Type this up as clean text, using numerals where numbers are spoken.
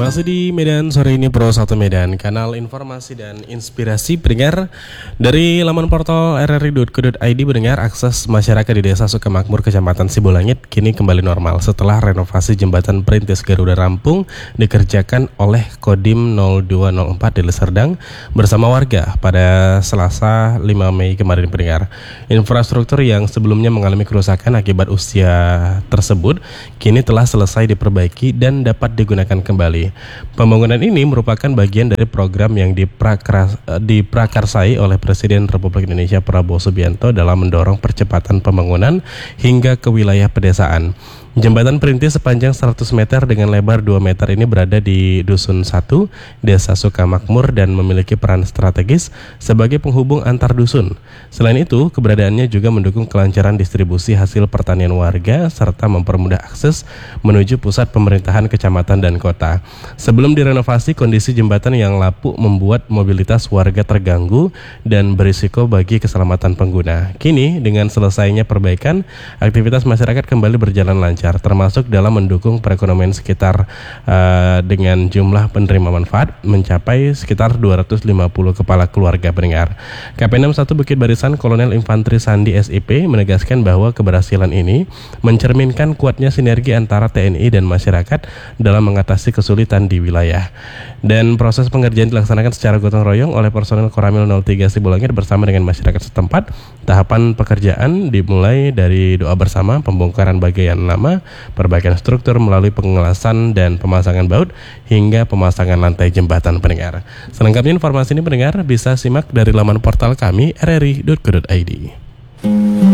Masih di Medan sore ini Pro 1 Medan, kanal informasi dan inspirasi pendengar dari laman portal rri.co.id. Pendengar, akses masyarakat di Desa Sukamakmur, Kecamatan Sibolangit kini kembali normal setelah renovasi jembatan Perintis Garuda rampung dikerjakan oleh Kodim 0204 Deli Serdang bersama warga pada Selasa 5 Mei kemarin. Pendengar, infrastruktur yang sebelumnya mengalami kerusakan akibat usia tersebut kini telah selesai diperbaiki dan dapat digunakan kembali. Pembangunan ini merupakan bagian dari program yang diprakarsai oleh Presiden Republik Indonesia Prabowo Subianto dalam mendorong percepatan pembangunan hingga ke wilayah pedesaan. Jembatan perintis sepanjang 100 meter dengan lebar 2 meter ini berada di Dusun 1, Desa Sukamakmur, dan memiliki peran strategis sebagai penghubung antar dusun. Selain itu, keberadaannya juga mendukung kelancaran distribusi hasil pertanian warga serta mempermudah akses menuju pusat pemerintahan kecamatan dan kota. Sebelum direnovasi, kondisi jembatan yang lapuk membuat mobilitas warga terganggu dan berisiko bagi keselamatan pengguna. Kini, dengan selesainya perbaikan, aktivitas masyarakat kembali berjalan lancar, termasuk dalam mendukung perekonomian sekitar dengan jumlah penerima manfaat mencapai sekitar 250 kepala keluarga. Pendengar, KP61 Bukit Barisan Kolonel Infantri Sandi SIP menegaskan bahwa keberhasilan ini mencerminkan kuatnya sinergi antara TNI dan masyarakat dalam mengatasi kesulitan di wilayah. Dan proses pengerjaan dilaksanakan secara gotong royong oleh personel Koramil 03 Sibolangit bersama dengan masyarakat setempat. Tahapan pekerjaan dimulai dari doa bersama, pembongkaran bagian lama, perbaikan struktur melalui pengelasan dan pemasangan baut, hingga pemasangan lantai jembatan. Pendengar, selengkapnya informasi ini pendengar bisa simak dari laman portal kami rri.co.id.